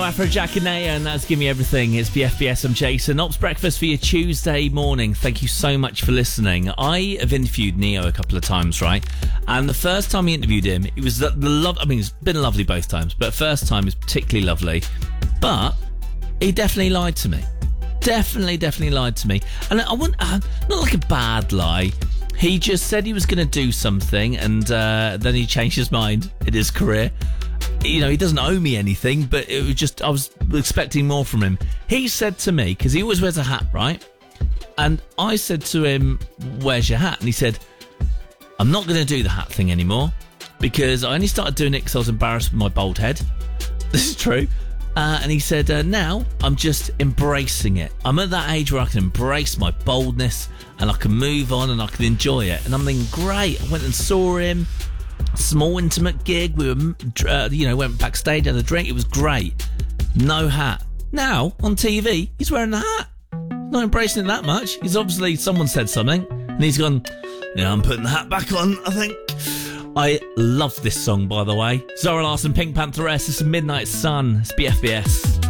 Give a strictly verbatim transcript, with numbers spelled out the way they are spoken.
Afrojack and Naya, and that's Give Me Everything. It's B F B S. I'm Jason. Ops Breakfast for your Tuesday morning. Thank you so much for listening. I have interviewed Neo a couple of times, right? And the first time we interviewed him, it was the, the love. I mean, it's been lovely both times, but first time was particularly lovely. But he definitely lied to me. Definitely, definitely lied to me. And I wouldn't, uh, not like a bad lie. He just said he was going to do something, and uh, then he changed his mind in his career. You know, he doesn't owe me anything, but it was just, I was expecting more from him. He said to me, because he always wears a hat, right? And I said to him, where's your hat? And he said, I'm not going to do the hat thing anymore, because I only started doing it because I was embarrassed with my bald head. This is true. Uh, and he said, uh, now I'm just embracing it. I'm at that age where I can embrace my baldness and I can move on and I can enjoy it. And I'm thinking, great. I went and saw him. Small intimate gig. We were, uh, you know, went backstage, had a drink. It was great. No hat. Now on T V, he's wearing the hat. Not embracing it that much. He's obviously, someone said something, and he's gone, yeah, I'm putting the hat back on, I think. I love this song, by the way. Zara Larsson, Pink Pantheress. It's Midnight Sun. It's B F B S.